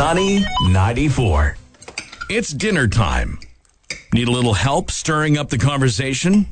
Sunny 94. It's dinner time. Need a little help stirring up the conversation?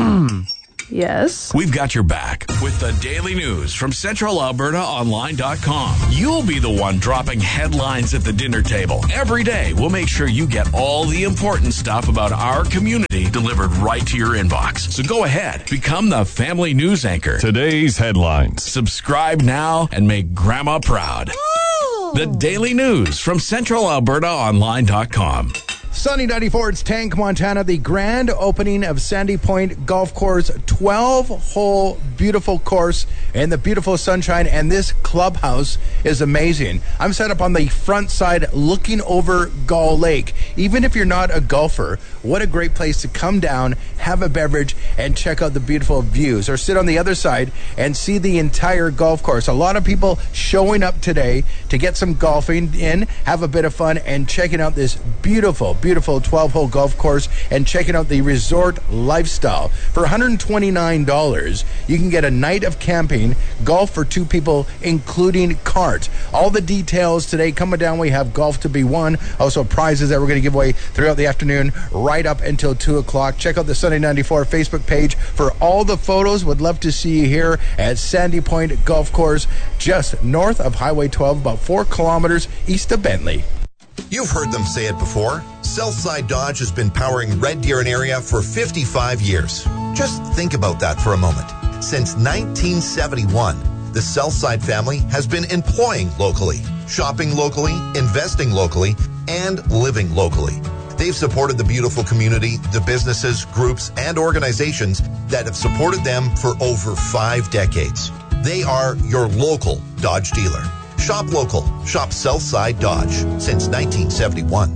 Yes. We've got your back with the daily news from CentralAlbertaOnline.com. You'll be the one dropping headlines at the dinner table. Every day, we'll make sure you get all the important stuff about our community delivered right to your inbox. So go ahead, become the family news anchor. Today's headlines. Subscribe now and make Grandma proud. The daily news from CentralAlbertaOnline.com. Sunny 94, it's Tank, Montana. The grand opening of Sandy Point Golf Course, 12-hole beautiful course in the beautiful sunshine, and this clubhouse is amazing. I'm set up on the front side looking over Gull Lake. Even if you're not a golfer, what a great place to come down, have a beverage, and check out the beautiful views. Or sit on the other side and see the entire golf course. A lot of people showing up today to get some golfing in, have a bit of fun, and checking out this beautiful 12-hole golf course and checking out the resort lifestyle. For $129, you can get a night of camping, golf for two people, including carts. All the details today coming down. We have golf to be won. Also prizes that we're going to give away throughout the afternoon right up until 2 o'clock. Check out the Sunny 94 Facebook page for all the photos. Would love to see you here at Sandy Point Golf Course, just north of Highway 12, about 4 kilometers east of Bentley. You've heard them say it before. Southside Dodge has been powering Red Deer and area for 55 years. Just think about that for a moment. Since 1971, the Southside family has been employing locally, shopping locally, investing locally, and living locally. They've supported the beautiful community, the businesses, groups, and organizations that have supported them for over 5 decades. They are your local Dodge dealer. Shop local. Shop Southside Dodge since 1971.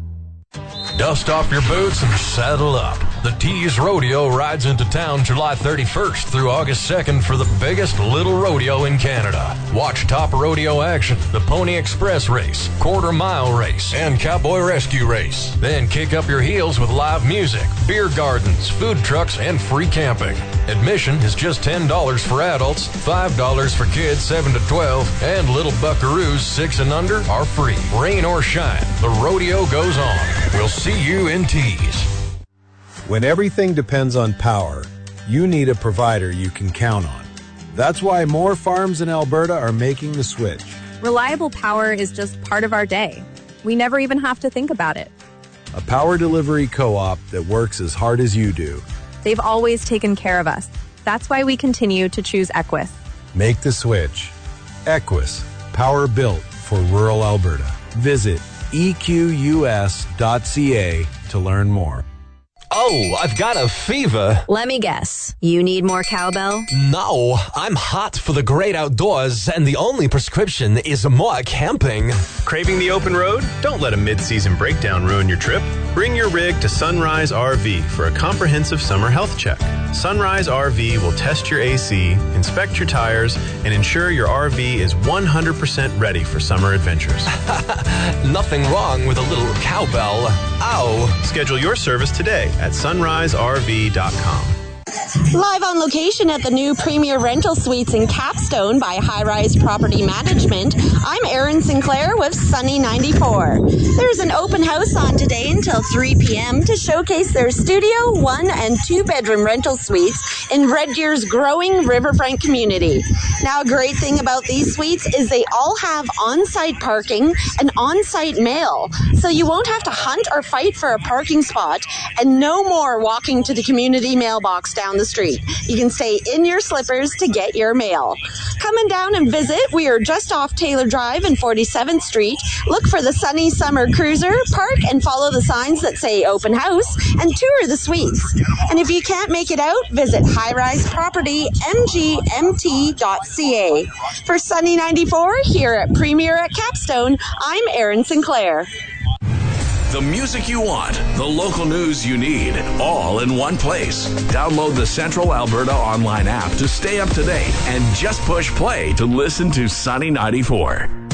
Dust off your boots and saddle up. The Tees Rodeo rides into town July 31st through August 2nd for the biggest little rodeo in Canada. Watch top rodeo action, the Pony Express race, quarter-mile race, and cowboy rescue race. Then kick up your heels with live music, beer gardens, food trucks, and free camping. Admission is just $10 for adults, $5 for kids 7 to 12, and little buckaroos 6 and under are free. Rain or shine, the rodeo goes on. We'll see you in Tees. When everything depends on power, you need a provider you can count on. That's why more farms in Alberta are making the switch. Reliable power is just part of our day. We never even have to think about it. A power delivery co-op that works as hard as you do. They've always taken care of us. That's why we continue to choose Equus. Make the switch. Equus, power built for rural Alberta. Visit equs.ca to learn more. Oh, I've got a fever. Let me guess. You need more cowbell? No, I'm hot for the great outdoors, and the only prescription is more camping. Craving the open road? Don't let a mid-season breakdown ruin your trip. Bring your rig to Sunrise RV for a comprehensive summer health check. Sunrise RV will test your AC, inspect your tires, and ensure your RV is 100% ready for summer adventures. Nothing wrong with a little cowbell. Ow. Schedule your service today at sunriserv.com. Live on location at the new Premier Rental Suites in Capstone by High Rise Property Management, I'm Erin Sinclair with Sunny 94. There's an open house on today until 3 p.m. to showcase their studio, 1 and 2 bedroom rental suites in Red Deer's growing riverfront community. Now, a great thing about these suites is they all have on-site parking and on-site mail, so you won't have to hunt or fight for a parking spot, and no more walking to the community mailbox down the street. You can stay in your slippers to get your mail. Coming down and visit, we are just off Taylor Drive and 47th Street. Look for the Sunny Summer Cruiser, park and follow the signs that say open house, and tour the suites. And if you can't make it out, visit highrisepropertymgmt.ca. For Sunny 94, here at Premier at Capstone, I'm Erin Sinclair. The music you want, the local news you need, all in one place. Download the Central Alberta online app to stay up to date and just push play to listen to Sunny 94.